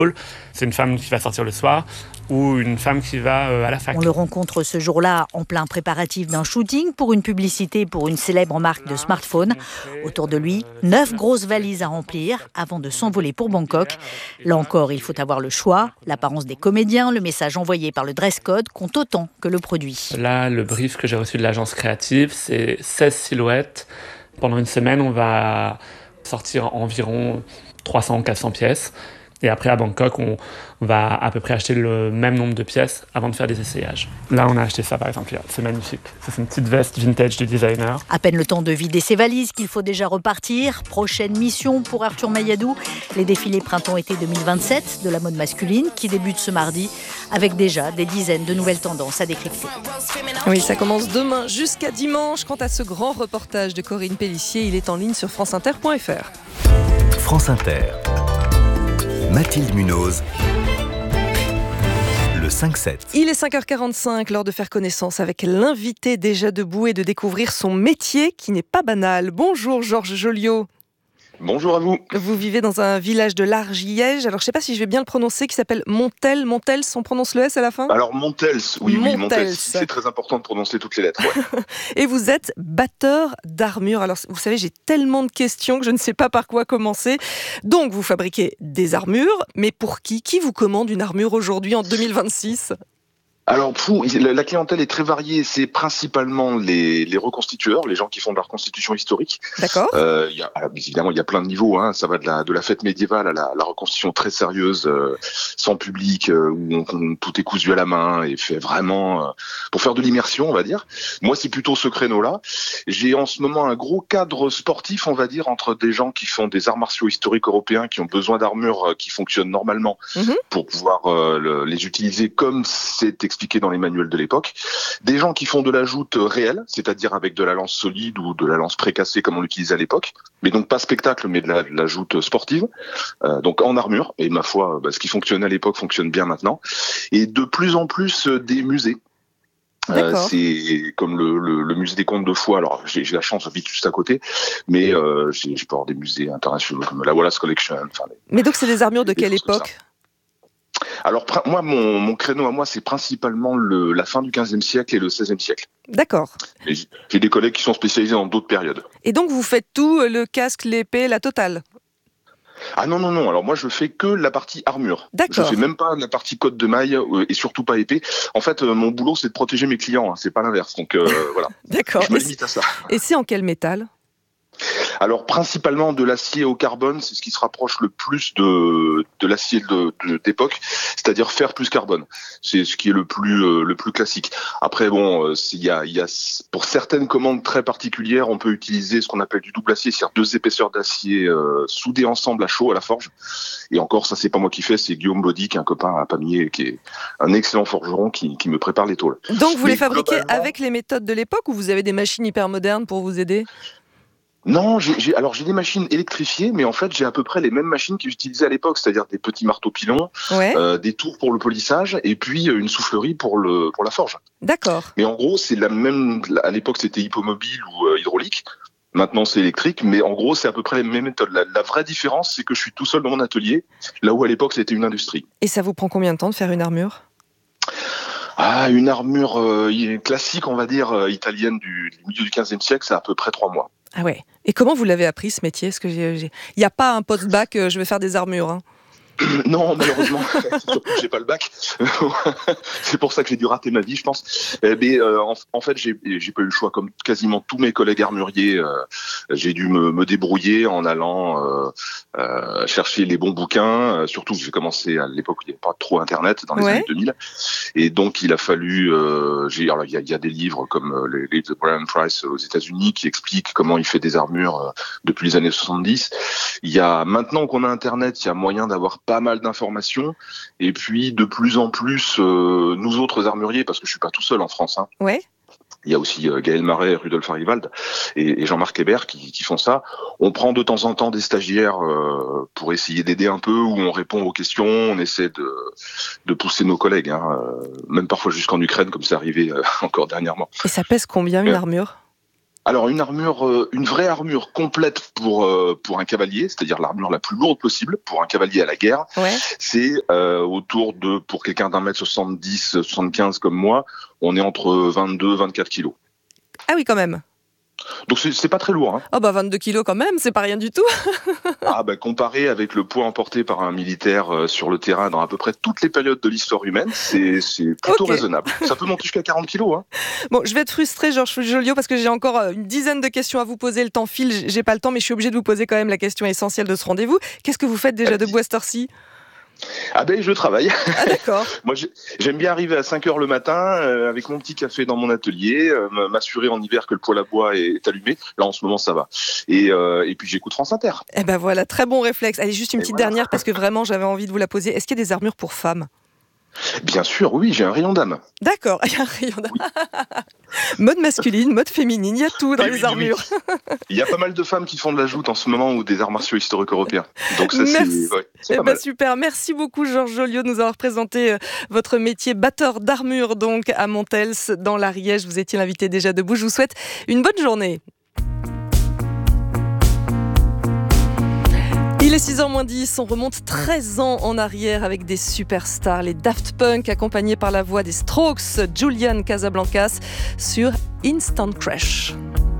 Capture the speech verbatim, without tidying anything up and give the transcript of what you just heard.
C'est une femme qui va sortir le soir ou une femme qui va euh, à la fac. On le rencontre ce jour-là en plein préparatif d'un shooting pour une publicité pour une célèbre marque de smartphone. Autour de lui, neuf grosses valises à remplir avant de s'envoler pour Bangkok. Là encore, il faut avoir le choix. L'apparence des comédiens, le message envoyé par le dress code compte autant que le produit. Là, le brief que j'ai reçu de l'agence créative, c'est seize silhouettes. Pendant une semaine, on va sortir environ trois cents à quatre cents pièces. Et après, à Bangkok, on va à peu près acheter le même nombre de pièces avant de faire des essayages. Là, on a acheté ça, par exemple. C'est magnifique. C'est une petite veste vintage du designer. À peine le temps de vider ses valises qu'il faut déjà repartir. Prochaine mission pour Arthur Mayadou. Les défilés printemps-été deux mille vingt-sept de la mode masculine qui débute ce mardi avec déjà des dizaines de nouvelles tendances à décrypter. Oui, ça commence demain jusqu'à dimanche. Quant à ce grand reportage de Corinne Pellissier, il est en ligne sur franceinter point f r. France Inter. Mathilde Munoz, le cinq sept. Il est cinq heures quarante-cinq, l'heure de faire connaissance avec l'invité déjà debout et de découvrir son métier qui n'est pas banal. Bonjour Georges Joliot. Bonjour à vous. Vous vivez dans un village de l'Argiège, alors je ne sais pas si je vais bien le prononcer, qui s'appelle Montel. Montels, on prononce le S à la fin ? Alors Montels, oui, Montels. oui, Montels. C'est très important de prononcer toutes les lettres. Ouais. Et vous êtes batteur d'armure. Alors vous savez, j'ai tellement de questions que je ne sais pas par quoi commencer. Donc vous fabriquez des armures, mais pour qui ? Qui vous commande une armure aujourd'hui en deux mille vingt-six ? Alors, pour, la clientèle est très variée. C'est principalement les, les reconstitueurs, les gens qui font de la reconstitution historique. D'accord. Euh, il y a, évidemment, il y a plein de niveaux. Hein. Ça va de la, de la fête médiévale à la, la reconstitution très sérieuse, euh, sans public, euh, où on, on, tout est cousu à la main et fait vraiment euh, pour faire de l'immersion, on va dire. Moi, c'est plutôt ce créneau-là. J'ai en ce moment un gros cadre sportif, on va dire, entre des gens qui font des arts martiaux historiques européens, qui ont besoin d'armures euh, qui fonctionnent normalement mm-hmm. pour pouvoir euh, le, les utiliser comme c'est expliqué dans les manuels de l'époque, des gens qui font de la joute réelle, c'est-à-dire avec de la lance solide ou de la lance précassée comme on l'utilisait à l'époque, mais donc pas spectacle, mais de la, de la joute sportive, euh, donc en armure, et ma foi, bah, ce qui fonctionnait à l'époque fonctionne bien maintenant, et de plus en plus euh, des musées. Euh, c'est comme le, le, le musée des contes de Foix. Alors j'ai, j'ai la chance, j'habite juste à côté, mais euh, j'ai, j'ai pas avoir des musées internationaux comme la Wallace Collection. Enfin, les, mais donc c'est des armures de quelle époque ? Alors moi, mon, mon créneau à moi, c'est principalement le, la fin du quinzième siècle et le seizième siècle. D'accord. Et j'ai des collègues qui sont spécialisés dans d'autres périodes. Et donc vous faites tout, le casque, l'épée, la totale ? Ah non, non, non. Alors moi, je fais que la partie armure. D'accord. Je fais même pas la partie cotte de maille euh, et surtout pas épée. En fait, euh, mon boulot, c'est de protéger mes clients. Hein, c'est pas l'inverse. Donc euh, voilà. D'accord. Je me limite à ça. Et c'est en quel métal ? Alors principalement de l'acier au carbone, c'est ce qui se rapproche le plus de, de l'acier de, de, d'époque, c'est-à-dire fer plus carbone. C'est ce qui est le plus euh, le plus classique. Après bon, euh, il y a il y a pour certaines commandes très particulières, on peut utiliser ce qu'on appelle du double acier, c'est-à-dire deux épaisseurs d'acier euh, soudées ensemble à chaud à la forge. Et encore, ça c'est pas moi qui fais, c'est Guillaume Baudy, qui est un copain à Pamiers, qui est un excellent forgeron qui, qui me prépare les tôles. Donc vous Mais les fabriquez globalement... avec les méthodes de l'époque ou vous avez des machines hyper modernes pour vous aider ? Non, j'ai, j'ai, alors j'ai des machines électrifiées, mais en fait j'ai à peu près les mêmes machines que j'utilisais à l'époque, c'est-à-dire des petits marteaux pilons, ouais. euh, des tours pour le polissage et puis une soufflerie pour le pour la forge. D'accord. Mais en gros c'est la même. À l'époque c'était hippomobile ou euh, hydraulique. Maintenant c'est électrique, mais en gros c'est à peu près les mêmes méthodes. La, la vraie différence c'est que je suis tout seul dans mon atelier, là où à l'époque c'était une industrie. Et ça vous prend combien de temps de faire une armure ? Ah, une armure euh, classique, on va dire, euh, italienne du, du milieu du quinzième siècle, c'est à peu près trois mois. Ah ouais. Et comment vous l'avez appris ce métier ? Est-ce que j'ai, j'ai... Il n'y a pas un post-bac, euh, je vais faire des armures. Hein. Non, malheureusement, surtout que j'ai pas le bac. C'est pour ça que j'ai dû rater ma vie, je pense. Mais euh, en, en fait, j'ai, j'ai pas eu le choix, comme quasiment tous mes collègues armuriers. Euh, j'ai dû me, me débrouiller en allant euh, euh, chercher les bons bouquins. Euh, surtout que j'ai commencé à l'époque où il n'y avait pas trop Internet, dans les ouais. années deux mille. Et donc, il a fallu. Euh, j'ai, alors, il y a, il y a des livres comme euh, les livres de Brian Price aux États-Unis qui expliquent comment il fait des armures euh, depuis les années soixante-dix. Il y a maintenant qu'on a Internet, il y a moyen d'avoir pas mal d'informations et puis de plus en plus euh, nous autres armuriers, parce que je suis pas tout seul en France, hein. Ouais. Il y a aussi euh, Gaël Marais, Rudolf Arivald et, et Jean-Marc Hébert qui, qui font ça. On prend de temps en temps des stagiaires euh, pour essayer d'aider un peu, où on répond aux questions, on essaie de, de pousser nos collègues, hein, euh, même parfois jusqu'en Ukraine comme c'est arrivé euh, encore dernièrement. Et ça pèse combien une euh, armure ? Alors une armure, euh, une vraie armure complète pour euh, pour un cavalier, c'est-à-dire l'armure la plus lourde possible pour un cavalier à la guerre, Ouais. c'est euh, autour de, pour quelqu'un d'un mètre soixante-dix, soixante-quinze comme moi, on est entre vingt-deux, vingt-quatre kilos. Ah oui, quand même. Donc c'est, c'est pas très lourd. Hein. Oh bah vingt-deux kilos quand même, c'est pas rien du tout. Ah bah comparé avec le poids emporté par un militaire euh, sur le terrain dans à peu près toutes les périodes de l'histoire humaine, c'est, c'est plutôt Ok. raisonnable. Ça peut monter jusqu'à quarante kilos. Hein. Bon, je vais être frustrée, Georges Joliot, parce que j'ai encore euh, une dizaine de questions à vous poser. Le temps file, j'ai- j'ai pas le temps, mais je suis obligée de vous poser quand même la question essentielle de ce rendez-vous. Qu'est-ce que vous faites déjà de à cette heure-ci ? Ah ben je travaille. Ah d'accord. Moi j'ai- j'aime bien arriver à cinq heures le matin euh, avec mon petit café dans mon atelier, euh, m- m'assurer en hiver que le poêle à bois est, est allumé. Là en ce moment ça va. Et, euh, et puis j'écoute France Inter. Eh ben voilà, très bon réflexe. Allez, juste une Et petite voilà. dernière, parce que vraiment j'avais envie de vous la poser. Est-ce qu'il y a des armures pour femmes ? Bien sûr, oui, j'ai un rayon d'âme. D'accord, il y a un rayon d'âme. Mode masculine, mode féminine, il y a tout dans Eh les oui, oui, armures. Il y a pas mal de femmes qui font de la joute en ce moment ou des arts martiaux historiques européens. Donc ça Merci. c'est, ouais, c'est Eh pas ben mal. super, merci beaucoup Georges Joliot de nous avoir présenté euh, votre métier batteur d'armure donc à Montels dans l'Ariège. Vous étiez l'invité déjà debout. Je vous souhaite une bonne journée. Il est six heures moins dix, on remonte treize ans en arrière avec des superstars, les Daft Punk accompagnés par la voix des Strokes, Julian Casablancas sur Instant Crush.